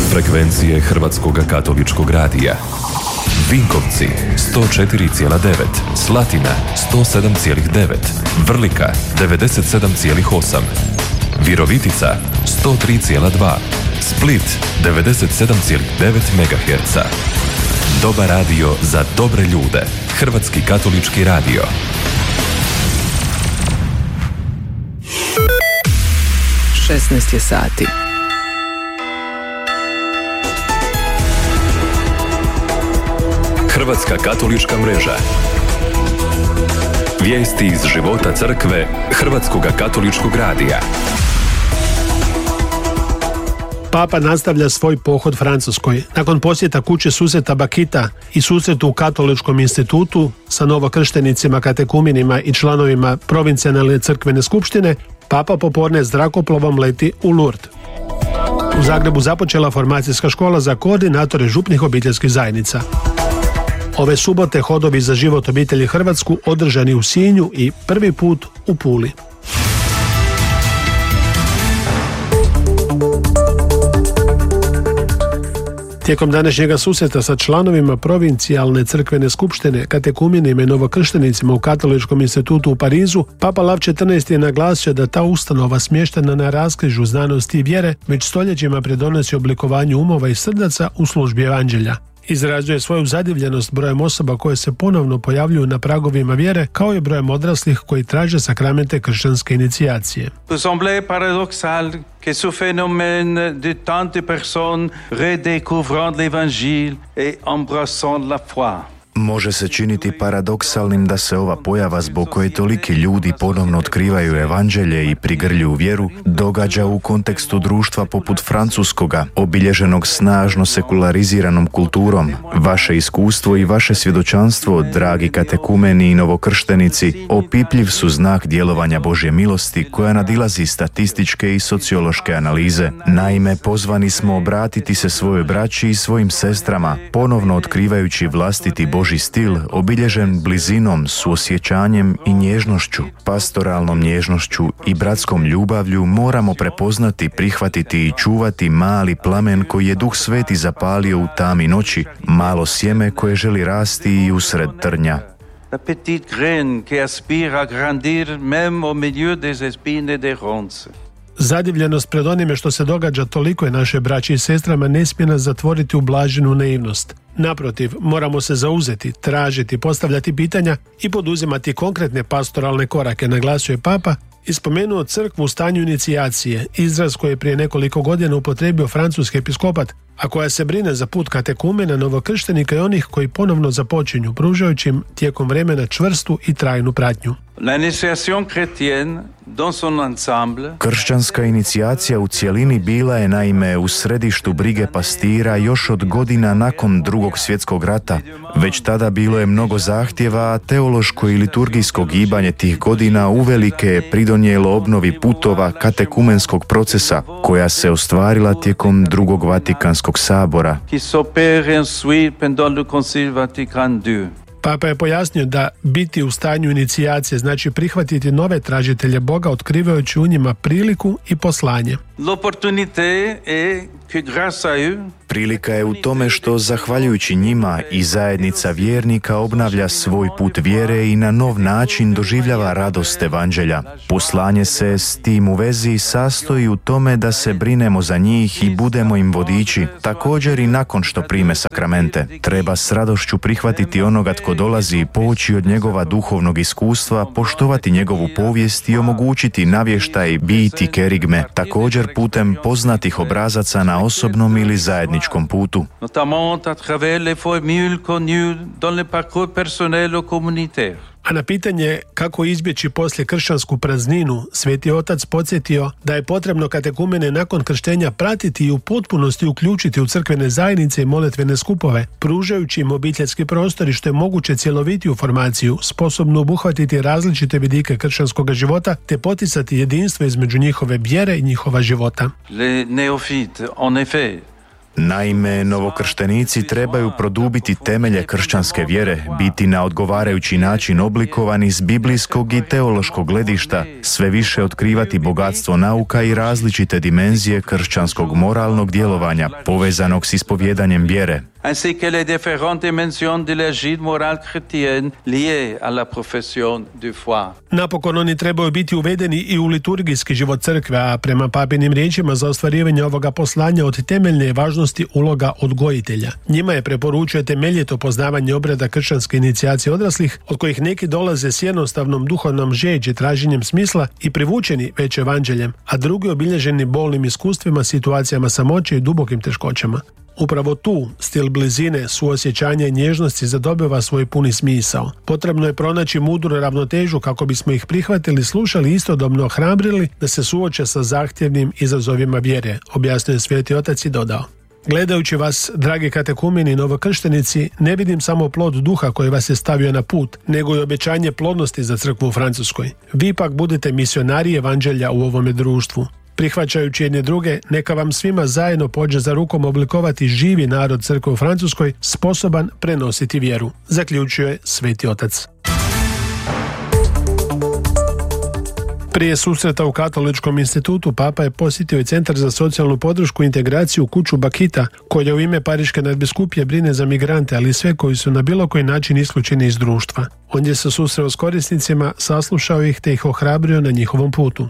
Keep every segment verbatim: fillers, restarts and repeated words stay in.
Frekvencije Hrvatskog katoličkog radija. Vinkovci sto četiri zarez devet, Slatina sto sedam zarez devet, Vrlika devedeset sedam zarez osam, Virovitica sto tri zarez dva, Split devedeset sedam zarez devet megaherca. Dobar radio za dobre ljude. Hrvatski katolički radio. šesnaest je sati. Hrvatska katolička mreža. Vijesti iz života crkve Hrvatskog katoličkog radija. Papa nastavlja svoj pohod Francuskoj. Nakon posjeta kuće susreta Bakita i susretu u Katoličkom institutu sa novokrštenicima, katekumenima i članovima provincijalne crkvene skupštine, Papa popodne zrakoplovom leti u Lourdes. U Zagrebu započela formacijska škola za koordinatore župnih obiteljskih zajednica. Ove subote hodovi za život obitelji Hrvatsku održani u Sinju i prvi put u Puli. Tijekom današnjega susreta sa članovima provincijalne crkvene skupštine, katekumenima i novokrštenicima u Katoličkom institutu u Parizu, Papa Lav četrnaesti je naglasio da ta ustanova smještena na raskrižju znanosti i vjere već stoljećima pridonosi oblikovanju umova i srdaca u službi evanđelja. Izrazio je svoju zadivljenost brojem osoba koje se ponovno pojavljuju na pragovima vjere, kao i brojem odraslih koji traže sakramente kršćanske inicijacije. Peut sembler paradoxal que ce phénomène de tant de personnes redécouvrant l'évangile et embrassant la foi. Može se činiti paradoksalnim da se ova pojava zbog koje toliki ljudi ponovno otkrivaju evanđelje i prigrljuju vjeru događa u kontekstu društva poput francuskoga, obilježenog snažno sekulariziranom kulturom. Vaše iskustvo i vaše svjedočanstvo, dragi katekumeni i novokrštenici, opipljiv su znak djelovanja Božje milosti koja nadilazi statističke i sociološke analize. Naime, pozvani smo obratiti se svojoj braći i svojim sestrama, ponovno otkrivajući vlastiti Božji stil obilježen blizinom, suosjećanjem i nježnošću. Pastoralnom nježnošću i bratskom ljubavlju moramo prepoznati, prihvatiti i čuvati mali plamen koji je Duh Sveti zapalio u tami noći, malo sjeme koje želi rasti i usred trnja. La petite graine qui aspire à grandir même au milieu des épines et des ronces. Zadivljenost pred onime što se događa toliko je naše braći i sestrama ne smije nas zatvoriti u blaženu naivnost. Naprotiv, moramo se zauzeti, tražiti, postavljati pitanja i poduzimati konkretne pastoralne korake, naglasio je Papa i spomenuo crkvu u stanju inicijacije, izraz koji je prije nekoliko godina upotrijebio francuski episkopat, a koja se brine za put katekumena, novokrštenika i onih koji ponovno započinju, pružajući im tijekom vremena čvrstu i trajnu pratnju. L'initiation chrétienne dans son ensemble. Kršćanska inicijacija u cjelini bila je naime u središtu brige pastira još od godina nakon Drugog svjetskog rata. Već tada bilo je mnogo zahtjeva, a teološko i liturgijsko gibanje tih godina uvelike je pridonijelo obnovi putova katekumenskog procesa koja se ostvarila tijekom Drugog Vatikanskog sabora. Qui s'opère ensuite pendant le Concile Vatican deux. Papa je pojasnio da biti u stanju inicijacije znači prihvatiti nove tražitelje Boga, otkrivajući u njima priliku i poslanje. L'opportunité est que grâce à eux, prilika je u tome što, zahvaljujući njima, i zajednica vjernika obnavlja svoj put vjere i na nov način doživljava radost evanđelja. Poslanje se s tim u vezi sastoji u tome da se brinemo za njih i budemo im vodiči. Također i nakon što prime sakramente. Treba s radošću prihvatiti onoga tko dolazi i poći od njegova duhovnog iskustva, poštovati njegovu povijest i omogućiti navještaj, biti kerigme, također putem poznatih obrazaca na osobnom ili zajedničkom putu. notamment à travers les formules connues dans le parcours personnel ou communautaire. A na pitanje kako izbjeći poslije kršćansku prazninu, Sveti Otac podsjetio da je potrebno katekumene nakon krštenja pratiti i u potpunosti uključiti u crkvene zajednice i molitvene skupove, pružajući im obiteljski prostor i što je moguće cjelovitiju formaciju, sposobnu obuhvatiti različite vidike kršćanskog života te poticati jedinstvo između njihove vjere i njihova života. Les néophytes, en effet, Naime, novokrštenici trebaju produbiti temelje kršćanske vjere, biti na odgovarajući način oblikovani s biblijskog i teološkog gledišta, sve više otkrivati bogatstvo nauka i različite dimenzije kršćanskog moralnog djelovanja, povezanog s ispovjedanjem vjere. ainsi que les différentes dimensions de la vie morale chrétienne liées à la profession de foi. Napokon oni trebaju biti uvedeni i u liturgijski život crkve, a prema papinim riječima za ostvarivanje ovoga poslanja od temeljne je važnosti uloga odgojitelja. Njima je preporučio temeljito poznavanje obreda kršćanske inicijacije odraslih, od kojih neki dolaze s jednostavnom duhovnom žeđi traženjem smisla i privučeni već evanđeljem, a drugi obilježeni bolnim iskustvima, situacijama samoće i dubokim teškoćama. Upravo tu stil blizine, suosjećanja i nježnosti zadobiva svoj puni smisao. Potrebno je pronaći mudru ravnotežu kako bismo ih prihvatili, slušali i istodobno ohrabrili da se suoče sa zahtjevnim izazovima vjere, objasnio je Sveti Otac i dodao: Gledajući vas, dragi katekumeni i novokrštenici, ne vidim samo plod duha koji vas je stavio na put, nego i obećanje plodnosti za crkvu u Francuskoj. Vi pak budete misionari evanđelja u ovome društvu. Prihvaćajući jedne druge, neka vam svima zajedno pođe za rukom oblikovati živi narod crkve u Francuskoj, sposoban prenositi vjeru, zaključio je Sveti Otac. Prije susreta u Katoličkom institutu Papa je posjetio i Centar za socijalnu podršku i integraciju Kuću Bakita, koja u ime Pariške nadbiskupije brine za migrante, ali i sve koji su na bilo koji način isključeni iz društva. On je se susreo s korisnicima, saslušao ih te ih ohrabrio na njihovom putu.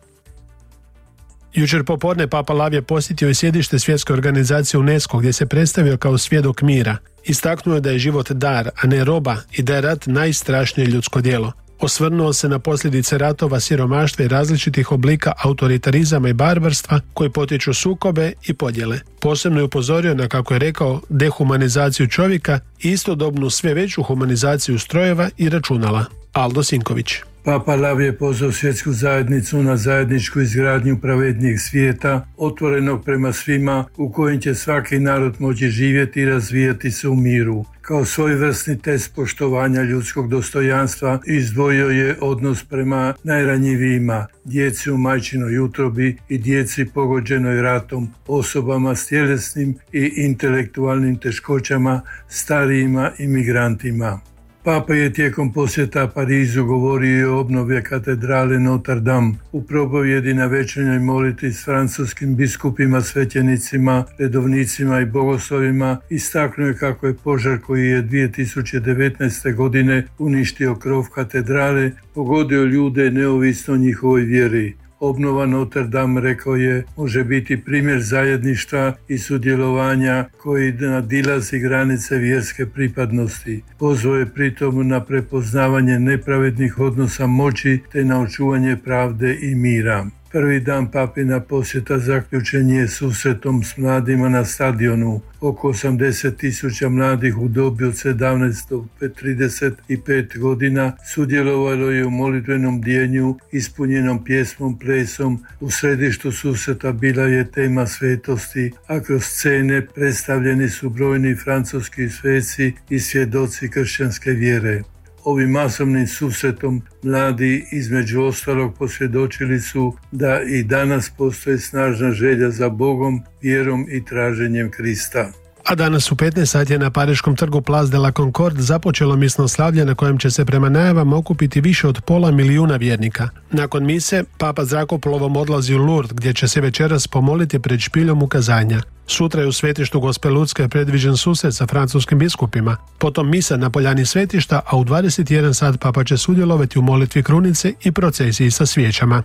Jučer popodne Papa Lav je posjetio i sjedište svjetske organizacije UNESCO, gdje se predstavio kao svjedok mira. Istaknuo je da je život dar, a ne roba, i da je rat najstrašnije ljudsko djelo. Osvrnuo se na posljedice ratova, siromaštva i različitih oblika autoritarizama i barbarstva koji potiču sukobe i podjele. Posebno je upozorio na, kako je rekao, dehumanizaciju čovjeka i istodobnu sve veću humanizaciju strojeva i računala. Aldo Sinković. Papa Lav je pozvao svjetsku zajednicu na zajedničku izgradnju pravednijeg svijeta, otvorenog prema svima, u kojem će svaki narod moći živjeti i razvijati se u miru. Kao svojevrsni test poštovanja ljudskog dostojanstva izdvojio je odnos prema najranjivijima, djeci u majčinoj utrobi i djeci pogođenoj ratom, osobama s tjelesnim i intelektualnim teškoćama, starijima i migrantima. Papa je tijekom posjeta Parizu govorio i o obnovi katedrale Notre Dame. U propovjedi na večernjoj molitvi s francuskim biskupima, svećenicima, redovnicima i bogoslovima istaknuo je kako je požar koji je dvije tisuće devetnaeste. godine uništio krov katedrale pogodio ljude neovisno o njihovoj vjeri. Obnova Notre Dame, rekao je, može biti primjer zajedništva i sudjelovanja koji nadilazi granice vjerske pripadnosti. Pozvao je pritom na prepoznavanje nepravednih odnosa moći te na očuvanje pravde i mira. Prvi dan papina posjeta zaključen je susretom s mladima na stadionu. Oko osamdeset tisuća mladih u dobi od sedamnaest do trideset pet godina sudjelovalo je u molitvenom bdijenju ispunjenom pjesmom, plesom. U središtu susreta bila je tema svetosti, a kroz scene predstavljeni su brojni francuski sveci i svjedoci kršćanske vjere. Ovim masovnim susretom mladi između ostalog posvjedočili su da i danas postoji snažna želja za Bogom, vjerom i traženjem Krista. A danas u petnaest sati je na Pariškom trgu Place de la Concorde započelo misno slavlje na kojem će se prema najavama okupiti više od pola milijuna vjernika. Nakon mise, Papa zrakoplovom odlazi u Lourdes, gdje će se večeras pomoliti pred špiljom ukazanja. Sutra je u svetištu Gospe Lutske predviđen susret sa francuskim biskupima. Potom misa na poljani svetišta, a u dvadeset jedan sat Papa će sudjelovati u molitvi krunice i procesiji sa svijećama.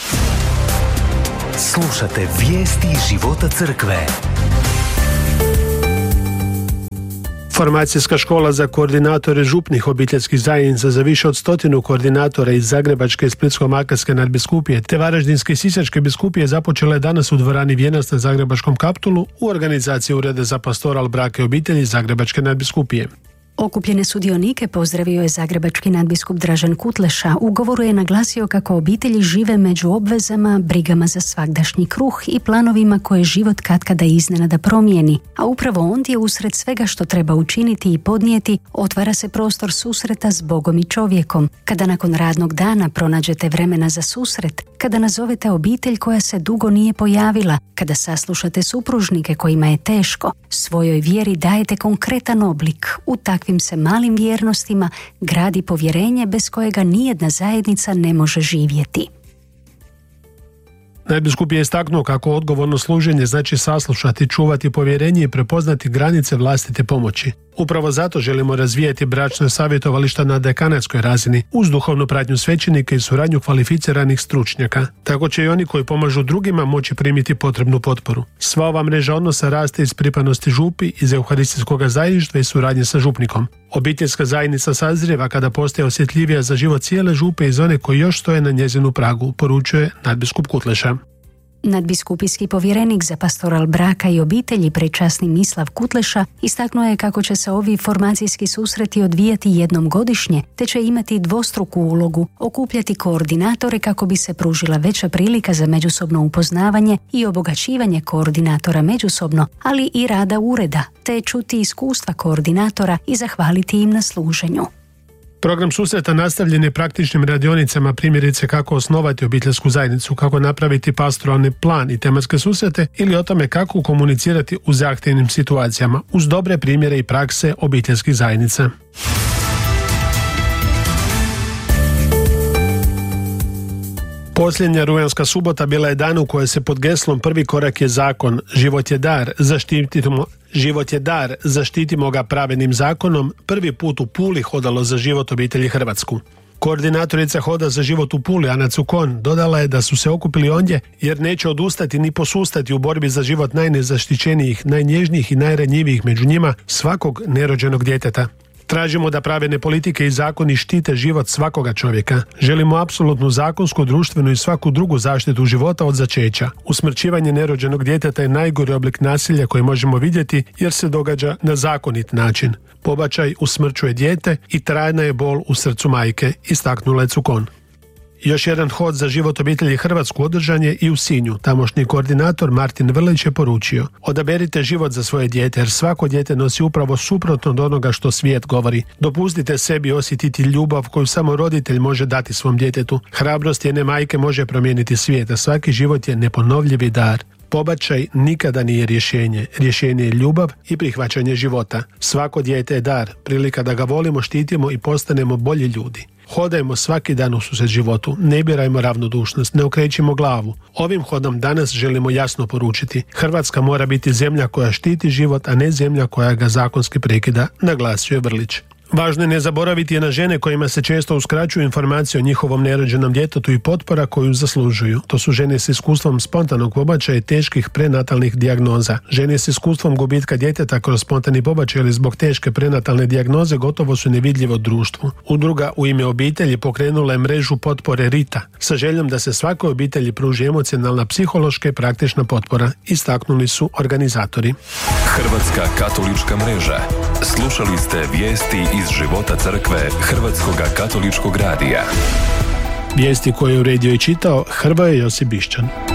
Slušate vijesti života crkve. Formacijska škola za koordinatore župnih obiteljskih zajednica za više od stotinu koordinatora iz Zagrebačke i Splitsko-makarske nadbiskupije te Varaždinske i Sisačke biskupije započela je danas u dvorani Vijenac na Zagrebačkom Kaptolu u organizaciji Ureda za pastoral, braka i obitelji Zagrebačke nadbiskupije. Okupljene sudionike pozdravio je zagrebački nadbiskup Dražen Kutleša. U govoru je naglasio kako obitelji žive među obvezama, brigama za svagdašnji kruh i planovima koje život katkada iznenada promijeni, a upravo ondje usred svega što treba učiniti i podnijeti otvara se prostor susreta s Bogom i čovjekom. Kada nakon radnog dana pronađete vremena za susret, kada nazovete obitelj koja se dugo nije pojavila, kada saslušate supružnike kojima je teško, svojoj vjeri dajete konkretan oblik. U takvim se malim vjernostima gradi povjerenje bez kojega nijedna zajednica ne može živjeti. Nadbiskup je istaknuo kako odgovorno služenje znači saslušati, čuvati povjerenje i prepoznati granice vlastite pomoći. Upravo zato želimo razvijati bračna savjetovališta na dekanatskoj razini uz duhovnu pratnju svećenika i suradnju kvalificiranih stručnjaka. Tako će i oni koji pomažu drugima moći primiti potrebnu potporu. Sva ova mreža odnosa raste iz pripadnosti župi, iz euharistijskog zajedništva i suradnje sa župnikom. Obiteljska zajednica sazrijeva kada postaje osjetljivija za život cijele župe i zone koji još stoje na njezinu pragu, poručuje nadbiskup Kutleša. Nadbiskupijski povjerenik za pastoral braka i obitelji prečasni Mislav Kutleša istaknuo je kako će se ovi formacijski susreti odvijati jednom godišnje, te će imati dvostruku ulogu, okupljati koordinatore kako bi se pružila veća prilika za međusobno upoznavanje i obogaćivanje koordinatora međusobno, ali i rada ureda, te čuti iskustva koordinatora i zahvaliti im na služenju. Program susreta nastavljen je praktičnim radionicama, primjerice kako osnovati obiteljsku zajednicu, kako napraviti pastoralni plan i tematske susrete ili o tome kako komunicirati u zahtjevnim situacijama uz dobre primjere i prakse obiteljskih zajednica. Posljednja rujanska subota bila je dan u kojoj se pod geslom prvi korak je zakon, život je dar, zaštitimo, život je dar, zaštitimo ga pravednim zakonom, prvi put u Puli hodalo za život obitelji Hrvatsku. Koordinatorica Hoda za život u Puli, Ana Cukon, dodala je da su se okupili ondje jer neće odustati ni posustati u borbi za život najnezaštićenijih, najnježnijih i najranjivijih, među njima svakog nerođenog djeteta. Tražimo da pravedne politike i zakoni štite život svakoga čovjeka. Želimo apsolutnu zakonsku, društvenu i svaku drugu zaštitu života od začeća. Usmrćivanje nerođenog djeteta je najgori oblik nasilja koji možemo vidjeti jer se događa na zakonit način. Pobačaj usmrćuje dijete i trajna je bol u srcu majke, istaknula je Cukon. Još jedan hod za život obitelji Hrvatsku održan je i u Sinju. Tamošnji koordinator Martin Vrlić je poručio: odaberite život za svoje dijete jer svako dijete nosi upravo suprotno od onoga što svijet govori. Dopustite sebi osjetiti ljubav koju samo roditelj može dati svom djetetu. Hrabrost jedne majke može promijeniti svijet, a svaki život je neponovljivi dar. Pobačaj nikada nije rješenje. Rješenje je ljubav i prihvaćanje života. Svako dijete je dar, prilika da ga volimo, štitimo i postanemo bolji ljudi. Hodajmo svaki dan u susret životu, ne birajmo ravnodušnost, ne okrećimo glavu. Ovim hodom danas želimo jasno poručiti: Hrvatska mora biti zemlja koja štiti život, a ne zemlja koja ga zakonski prekida, naglasio je Vrlić. Važno je ne zaboraviti na žene kojima se često uskraćuju informacije o njihovom nerođenom djetetu i potpora koju zaslužuju. To su žene s iskustvom spontanog pobačaja i teških prenatalnih dijagnoza. Žene s iskustvom gubitka djeteta kroz spontani pobačaj ili zbog teške prenatalne dijagnoze gotovo su nevidljive u društvu. Udruga U ime obitelji pokrenula je mrežu potpore Rita sa željom da se svakoj obitelji pruži emocionalna, psihološka i praktična potpora, istaknuli su organizatori. Hrvatska katolička mreža. Slušali ste vijesti iz života crkve Hrvatskoga katoličkog radija. Vijesti koje je uredio i čitao Hrvoje Josip Bišćan.